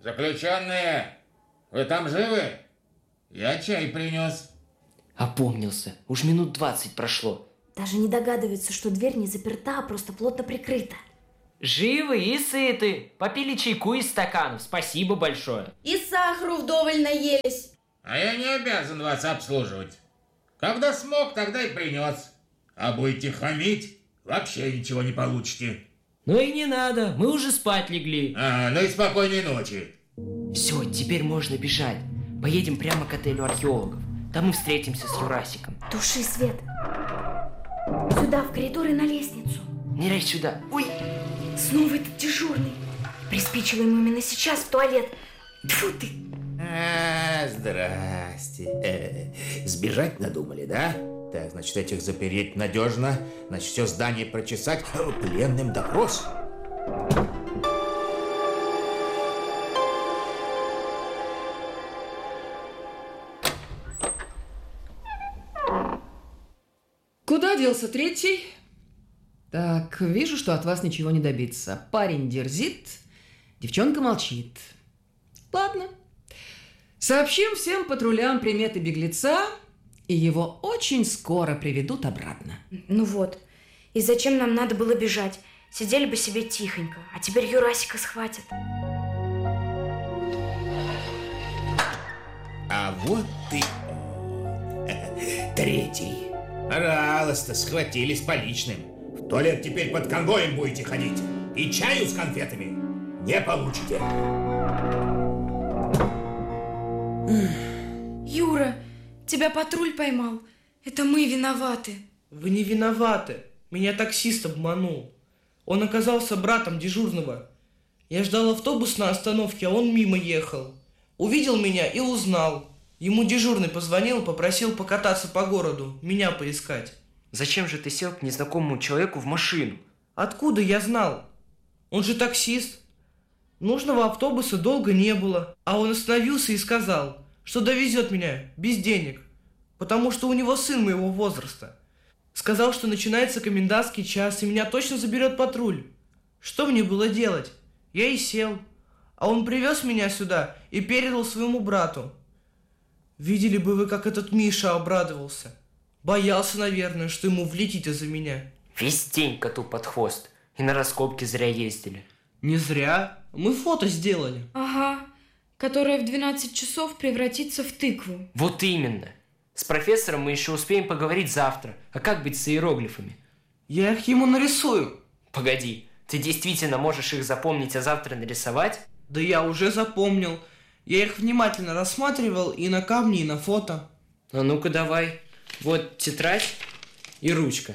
Заключенные, вы там живы? Я чай принес. Опомнился. Уж минут 20 прошло. Даже не догадывается, что дверь не заперта, а просто плотно прикрыта. Живы и сыты. Попили чайку из стаканов. Спасибо большое. И сахару вдоволь наелись. А я не обязан вас обслуживать. Когда смог, тогда и принес. А будете хамить, вообще ничего не получите. Ну и не надо, мы уже спать легли. Ну и спокойной ночи. Все, теперь можно бежать. Поедем прямо к отелю археологов. Там мы встретимся с Юрасиком. Туши свет. Сюда, в коридор и на лестницу. Не лезь сюда. Ой! Снова этот дежурный. Приспичило ему именно сейчас в туалет. Тьфу ты! Здрасте. Сбежать надумали, да? Так, значит, этих запереть надежно. Значит, все здание прочесать. Пленным допрос. Куда делся третий? Так, вижу, что от вас ничего не добиться. Парень дерзит, девчонка молчит. Ладно. Сообщим всем патрулям приметы беглеца, и его очень скоро приведут обратно. Ну вот. И зачем нам надо было бежать? Сидели бы себе тихонько, а теперь Юрасика схватят. А вот ты третий. Пожалуйста, схватили с поличным. В туалет теперь под конвоем будете ходить. И чаю с конфетами не получите. Юра, тебя патруль поймал. Это мы виноваты. Вы не виноваты. Меня таксист обманул. Он оказался братом дежурного. Я ждал автобус на остановке, а он мимо ехал. Увидел меня и узнал. Ему дежурный позвонил, попросил покататься по городу, меня поискать. Зачем же ты сел к незнакомому человеку в машину? Откуда я знал? Он же таксист. Нужного автобуса долго не было, а он остановился и сказал, что довезет меня без денег, потому что у него сын моего возраста. Сказал, что начинается комендантский час, и меня точно заберет патруль. Что мне было делать? Я и сел. А он привез меня сюда и передал своему брату. Видели бы вы, как этот Миша обрадовался. Боялся, наверное, что ему влетит из-за меня. Весь день коту под хвост. И на раскопки зря ездили. Не зря. Мы фото сделали. Ага. Которая в 12 часов превратится в тыкву. Вот именно. С профессором мы еще успеем поговорить завтра. А как быть с иероглифами? Я их ему нарисую. Погоди, ты действительно можешь их запомнить, а завтра нарисовать? Да я уже запомнил. Я их внимательно рассматривал и на камне, и на фото. А ну-ка давай. Вот тетрадь и ручка.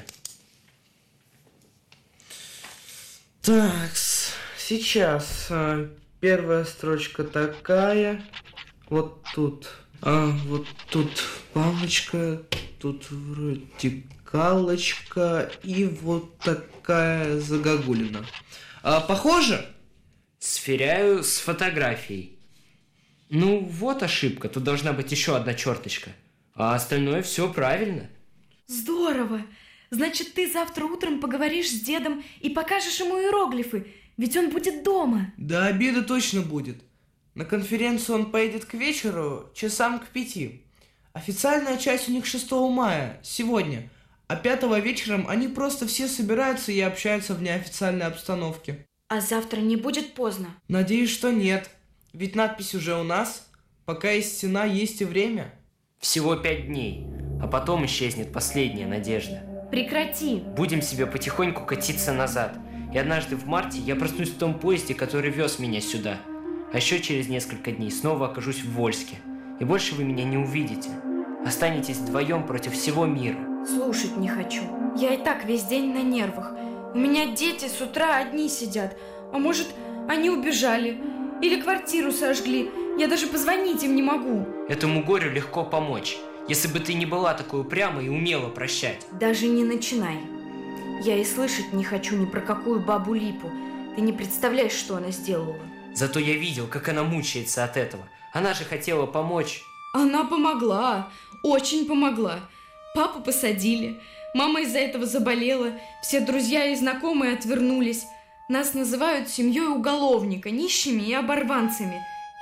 Так, сейчас. Первая строчка такая. Вот тут. Вот тут палочка. Тут вроде галочка. И вот такая загогулина. Похоже? Сверяю с фотографией. Ну, вот ошибка. Тут должна быть еще одна черточка. А остальное все правильно. Здорово! Значит, ты завтра утром поговоришь с дедом и покажешь ему иероглифы, ведь он будет дома. До обеда точно будет. На конференцию он поедет к вечеру, часам к 5. Официальная часть у них 6 мая, сегодня. А 5 вечером они просто все собираются и общаются в неофициальной обстановке. А завтра не будет поздно? Надеюсь, что нет. Ведь надпись уже у нас. Пока есть стена, есть и время. Всего 5 дней, а потом исчезнет последняя надежда. Прекрати! Будем себе потихоньку катиться назад. И однажды в марте я проснусь в том поезде, который вез меня сюда. А еще через несколько дней снова окажусь в Вольске. И больше вы меня не увидите. Останетесь вдвоем против всего мира. Слушать не хочу. Я и так весь день на нервах. У меня дети с утра одни сидят. А может, они убежали? Или квартиру сожгли? Я даже позвонить им не могу. Этому горю легко помочь, если бы ты не была такой упрямой и умела прощать. Даже не начинай. Я и слышать не хочу ни про какую бабу Липу. Ты не представляешь, что она сделала. Зато я видел, как она мучается от этого. Она же хотела помочь. Она помогла. Очень помогла. Папу посадили. Мама из-за этого заболела. Все друзья и знакомые отвернулись. Нас называют семьей уголовника, нищими и оборванцами.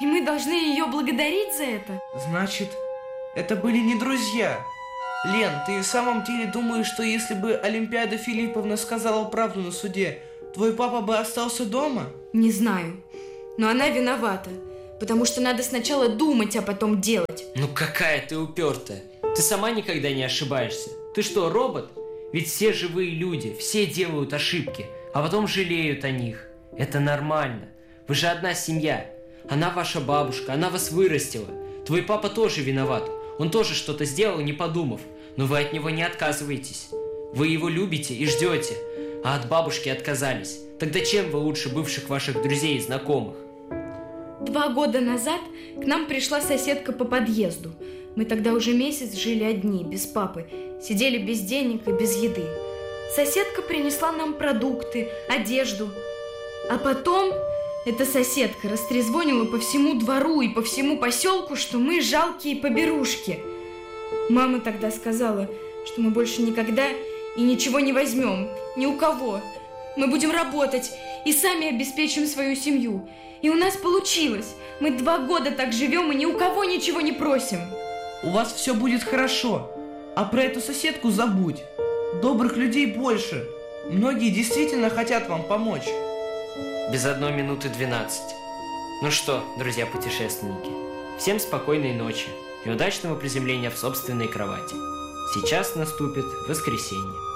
И мы должны ее благодарить за это? Значит, это были не друзья. Лен, ты в самом деле думаешь, что если бы Олимпиада Филипповна сказала правду на суде, твой папа бы остался дома? Не знаю. Но она виновата. Потому что надо сначала думать, а потом делать. Ну какая ты упертая. Ты сама никогда не ошибаешься. Ты что, робот? Ведь все живые люди, все делают ошибки, а потом жалеют о них. Это нормально. Вы же одна семья. Она ваша бабушка, она вас вырастила. Твой папа тоже виноват. Он тоже что-то сделал, не подумав. Но вы от него не отказываетесь. Вы его любите и ждете. А от бабушки отказались. Тогда чем вы лучше бывших ваших друзей и знакомых? 2 года назад к нам пришла соседка по подъезду. Мы тогда уже месяц жили одни, без папы. Сидели без денег и без еды. Соседка принесла нам продукты, одежду. А потом эта соседка растрезвонила по всему двору и по всему поселку, что мы жалкие поберушки. Мама тогда сказала, что мы больше никогда и ничего не возьмем, ни у кого. Мы будем работать и сами обеспечим свою семью. И у нас получилось. Мы 2 года так живем и ни у кого ничего не просим. У вас все будет хорошо. А про эту соседку забудь. Добрых людей больше. Многие действительно хотят вам помочь. Без 1 минуты 12. Ну что, друзья-путешественники, всем спокойной ночи и удачного приземления в собственной кровати. Сейчас наступит воскресенье.